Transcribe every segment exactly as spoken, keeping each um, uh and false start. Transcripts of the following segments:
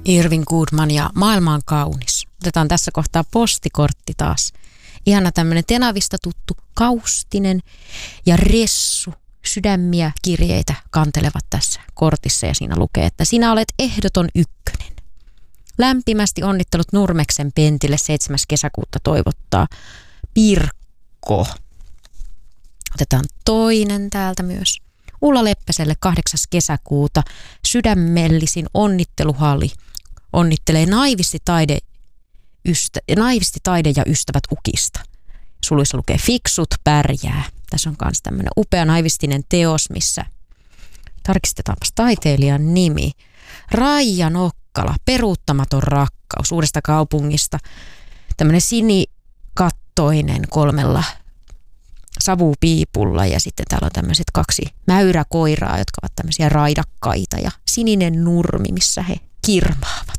Irving Goodman ja Maailma on kaunis. Otetaan tässä kohtaa postikortti taas. Ihana tämmöinen Tenavista tuttu kaustinen ja ressu. Sydämiä kirjeitä kantelevat tässä kortissa ja siinä lukee, että sinä olet ehdoton ykkönen. Lämpimästi onnittelut Nurmeksen Pentille seitsemäs kesäkuuta toivottaa Pirkko. Otetaan toinen täältä myös. Ulla Leppäselle kahdeksas kesäkuuta sydämellisin onnitteluhali onnittelee naivisti taide, ystä, naivisti taide ja ystävät Ukista. Suluissa lukee fiksut pärjää. Tässä on myös tämmöinen upea naivistinen teos, missä tarkistetaanpas taiteilijan nimi. Raija Nokkala, peruuttamaton rakkaus Uudesta Kaupungista. Tämmöinen sinikattoinen kolmella savupiipulla ja sitten täällä on tämmöiset kaksi mäyräkoiraa, jotka ovat tämmöisiä raidakkaita ja sininen nurmi, missä he kirmaavat.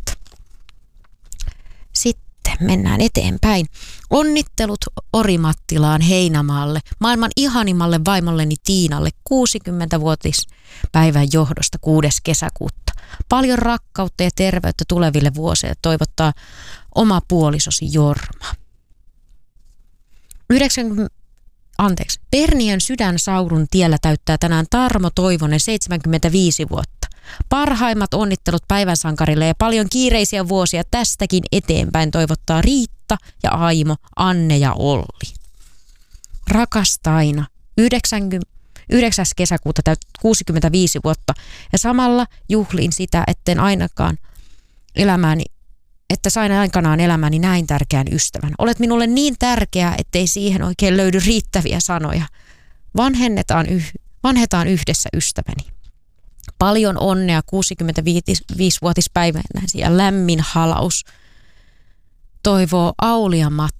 Sitten mennään eteenpäin. Onnittelut Orimattilaan Heinämaalle, maailman ihanimmalle vaimolleni Tiinalle kuusikymmentävuotispäivän johdosta kuudes kesäkuuta. Paljon rakkautta ja terveyttä tuleville vuosille toivottaa oma puolisosi Jorma. yhdeksänkymmentä Anteeksi. Perniön sydänsaurun tiellä täyttää tänään Tarmo Toivonen seitsemänkymmentäviisi vuotta. Parhaimmat onnittelut päivänsankarille ja paljon kiireisiä vuosia tästäkin eteenpäin toivottaa Riitta ja Aimo, Anne ja Olli. Rakas Taina, yhdeksäs kesäkuuta täyttää kuusikymmentäviisi vuotta ja samalla juhlin sitä, etten ainakaan elämääni että sain aikanaan elämäni näin tärkeän ystävän. Olet minulle niin tärkeä, ettei siihen oikein löydy riittäviä sanoja. Vanhennetaan, yh- vanhetaan yhdessä ystäväni. Paljon onnea kuusikymmentäviisivuotispäivänäsi ja lämmin halaus. Toivoo Auli ja Matti.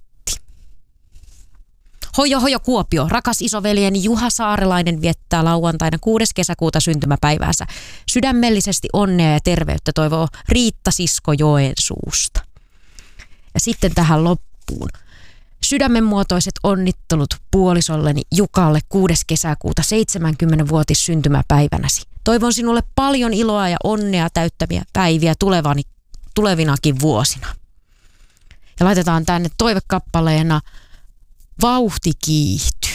Hojo hojo Kuopio, rakas isoveljeni Juha Saarelainen viettää lauantaina kuudes kesäkuuta syntymäpäiväänsä. Sydämellisesti onnea ja terveyttä toivoo Riitta Sisko Joensuusta. Ja sitten tähän loppuun. Sydämenmuotoiset onnittelut puolisolleni Jukalle kuudes kesäkuuta seitsemänkymmenvuotis syntymäpäivänäsi. Toivon sinulle paljon iloa ja onnea täyttäviä päiviä tulevani, tulevinakin vuosina. Ja laitetaan tänne toivekappaleena Vauhti kiihtyy.